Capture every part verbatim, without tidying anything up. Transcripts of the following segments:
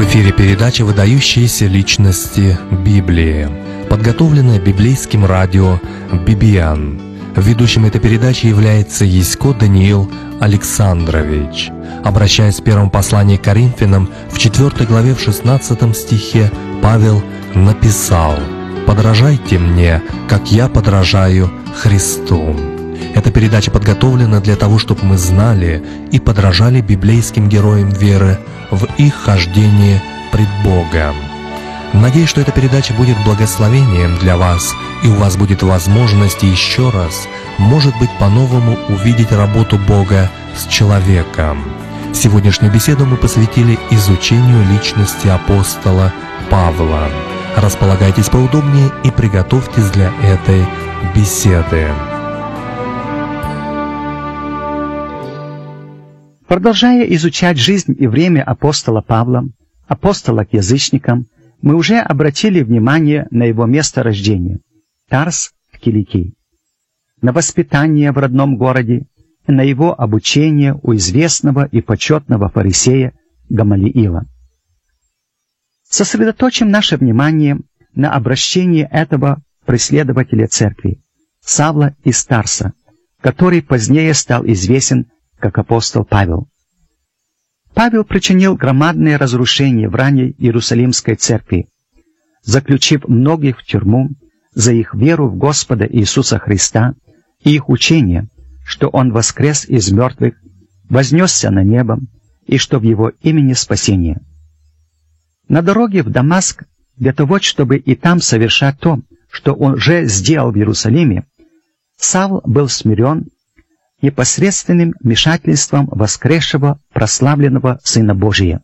В эфире передача «Выдающиеся личности Библии», подготовленная библейским радио би би эн. Ведущим этой передачи является Ясько Даниил Александрович. Обращаясь в первом послании к Коринфянам, в четвёртой главе, в шестнадцатом стихе, Павел написал: «Подражайте мне, как я подражаю Христу». Эта передача подготовлена для того, чтобы мы знали и подражали библейским героям веры в их хождении пред Богом. Надеюсь, что эта передача будет благословением для вас, и у вас будет возможность еще раз, может быть, по-новому увидеть работу Бога с человеком. Сегодняшнюю беседу мы посвятили изучению личности апостола Павла. Располагайтесь поудобнее и приготовьтесь для этой беседы. Продолжая изучать жизнь и время апостола Павла, апостола к язычникам, мы уже обратили внимание на его место рождения – Тарс в Киликии, на воспитание в родном городе и на его обучение у известного и почетного фарисея Гамалиила. Сосредоточим наше внимание на обращении этого преследователя церкви, Савла из Тарса, который позднее стал известен как апостол Павел. Павел причинил громадное разрушение в ранней Иерусалимской церкви, заключив многих в тюрьму за их веру в Господа Иисуса Христа и их учение, что Он воскрес из мертвых, вознесся на небо и что в Его имени спасение. На дороге в Дамаск, для того, чтобы и там совершать то, что Он уже сделал в Иерусалиме, Савл был смирен непосредственным вмешательством воскресшего прославленного Сына Божия.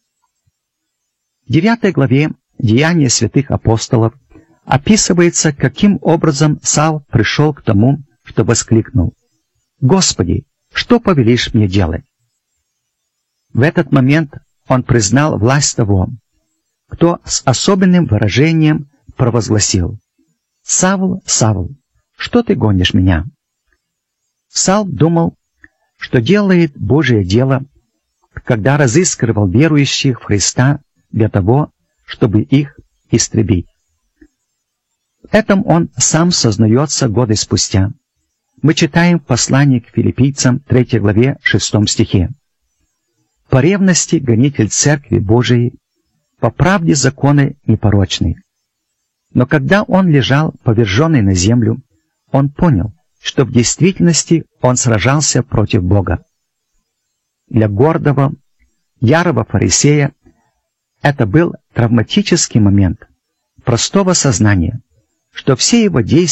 В девятой главе «Деяния святых апостолов» описывается, каким образом Савл пришел к тому, что воскликнул: «Господи, что повелишь мне делать?» В этот момент он признал власть того, кто с особенным выражением провозгласил: «Савл, Савл, что ты гонишь меня?» Савл думал, что делает Божие дело, когда разыскивал верующих в Христа для того, чтобы их истребить. В этом он сам сознается годы спустя. Мы читаем в послании к филиппийцам третьей главе шестом стихе: «По ревности гонитель Церкви Божией, по правде законы непорочный». Но когда он лежал поверженный на землю, он понял, что в действительности он сражался против Бога. Для гордого, ярого фарисея это был травматический момент простого сознания, что все его действия